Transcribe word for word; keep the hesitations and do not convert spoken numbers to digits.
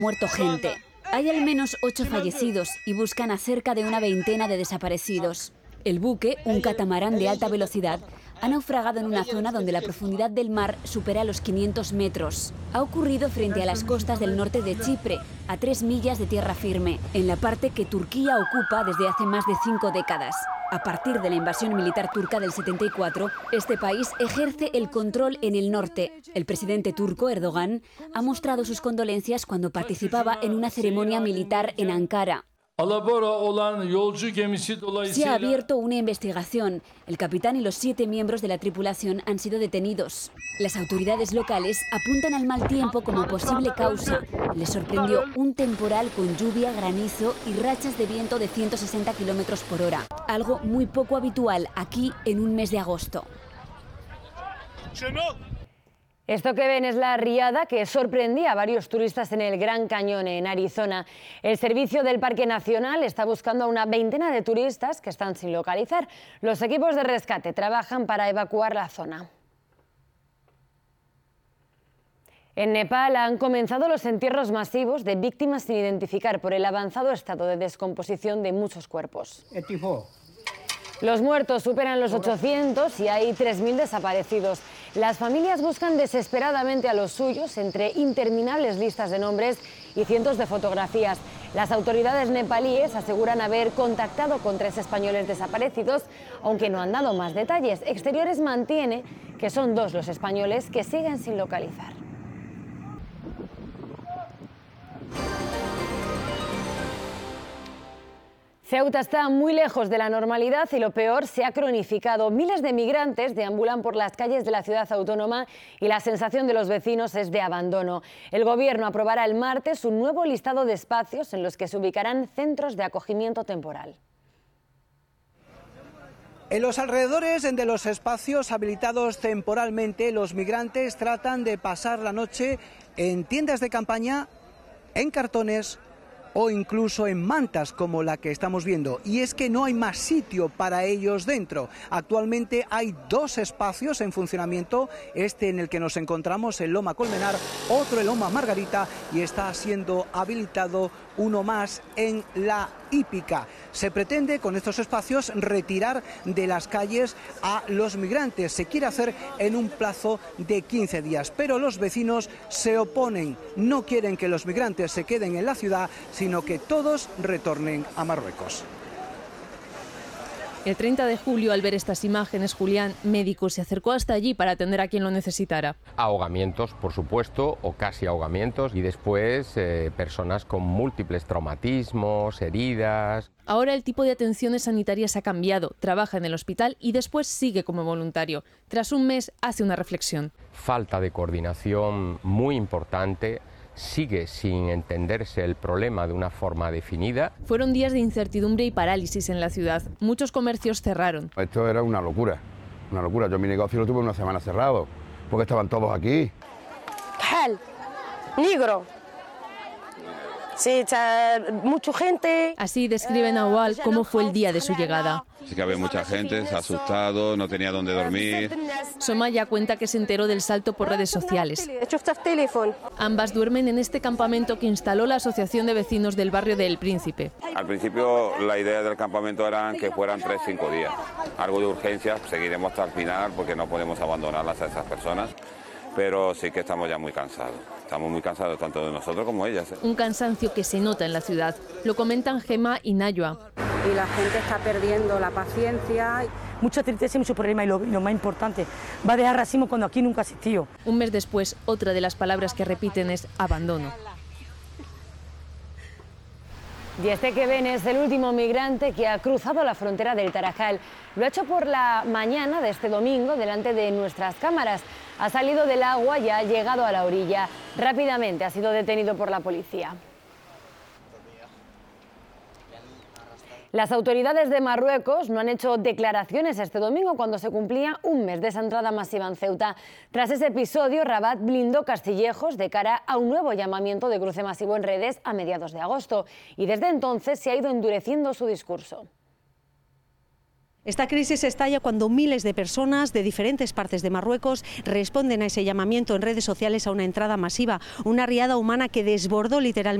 muerto gente. Hay al menos ocho fallecidos y buscan a cerca de una veintena de desaparecidos. El buque, un catamarán de alta velocidad, ha naufragado en una zona donde la profundidad del mar supera los quinientos metros. Ha ocurrido frente a las costas del norte de Chipre, a tres millas de tierra firme, en la parte que Turquía ocupa desde hace más de cinco décadas. A partir de la invasión militar turca del setenta y cuatro, este país ejerce el control en el norte. El presidente turco, Erdogan, ha mostrado sus condolencias cuando participaba en una ceremonia militar en Ankara. Se ha abierto una investigación. El capitán y los siete miembros de la tripulación han sido detenidos. Las autoridades locales apuntan al mal tiempo como posible causa. Les sorprendió un temporal con lluvia, granizo y rachas de viento de ciento sesenta kilómetros por hora. Algo muy poco habitual aquí en un mes de agosto. Esto que ven es la riada que sorprendía a varios turistas en el Gran Cañón, en Arizona. El servicio del Parque Nacional está buscando a una veintena de turistas que están sin localizar. Los equipos de rescate trabajan para evacuar la zona. En Nepal han comenzado los entierros masivos de víctimas sin identificar por el avanzado estado de descomposición de muchos cuerpos. Los muertos superan los ochocientos y hay tres mil desaparecidos. Las familias buscan desesperadamente a los suyos entre interminables listas de nombres y cientos de fotografías. Las autoridades nepalíes aseguran haber contactado con tres españoles desaparecidos, aunque no han dado más detalles. Exteriores mantiene que son dos los españoles que siguen sin localizar. Ceuta está muy lejos de la normalidad y lo peor se ha cronificado. Miles de migrantes deambulan por las calles de la ciudad autónoma y la sensación de los vecinos es de abandono. El gobierno aprobará el martes un nuevo listado de espacios en los que se ubicarán centros de acogimiento temporal. En los alrededores de los espacios habilitados temporalmente, los migrantes tratan de pasar la noche en tiendas de campaña, en cartones o incluso en mantas como la que estamos viendo. Y es que no hay más sitio para ellos dentro. Actualmente hay dos espacios en funcionamiento, este en el que nos encontramos en Loma Colmenar, otro en Loma Margarita, y está siendo habilitado uno más en La Hípica. Se pretende con estos espacios retirar de las calles a los migrantes. Se quiere hacer en un plazo de quince días, pero los vecinos se oponen. No quieren que los migrantes se queden en la ciudad, sino que todos retornen a Marruecos. El treinta de julio, al ver estas imágenes, Julián, médico, se acercó hasta allí para atender a quien lo necesitara. Ahogamientos, por supuesto, o casi ahogamientos, y después eh, personas con múltiples traumatismos, heridas. Ahora el tipo de atenciones sanitarias ha cambiado, trabaja en el hospital y después sigue como voluntario. Tras un mes hace una reflexión. Falta de coordinación muy importante. Sigue sin entenderse el problema de una forma definida. Fueron días de incertidumbre y parálisis en la ciudad. Muchos comercios cerraron. Esto era una locura, una locura. Yo mi negocio lo tuve una semana cerrado, porque estaban todos aquí. Hal, negro. Sí, mucha gente. Así describen a Awal cómo fue el día de su llegada. Sí que había mucha gente, se ha asustado, no tenía dónde dormir. Somaya cuenta que se enteró del salto por redes sociales. Ambas duermen en este campamento que instaló la Asociación de Vecinos del barrio de El Príncipe. Al principio la idea del campamento era que fueran tres, cinco días. Algo de urgencia, seguiremos hasta el final porque no podemos abandonarlas a esas personas. Pero sí que estamos ya muy cansados. Estamos muy cansados tanto de nosotros como ellas. ¿eh? Un cansancio que se nota en la ciudad. Lo comentan Gema y Nayua. Y la gente está perdiendo la paciencia. Mucha tristeza y mucho problema, y lo, lo más importante, va a dejar racismo cuando aquí nunca ha existido. Un mes después, otra de las palabras que repiten es abandono. Y este que ven es el último migrante que ha cruzado la frontera del Tarajal. Lo ha hecho por la mañana de este domingo delante de nuestras cámaras. Ha salido del agua y ha llegado a la orilla. Rápidamente ha sido detenido por la policía. Las autoridades de Marruecos no han hecho declaraciones este domingo cuando se cumplía un mes de esa entrada masiva en Ceuta. Tras ese episodio, Rabat blindó Castillejos de cara a un nuevo llamamiento de cruce masivo en redes a mediados de agosto. Y desde entonces se ha ido endureciendo su discurso. Esta crisis estalla cuando miles de personas de diferentes partes de Marruecos responden a ese llamamiento en redes sociales a una entrada masiva, una riada humana que desbordó literalmente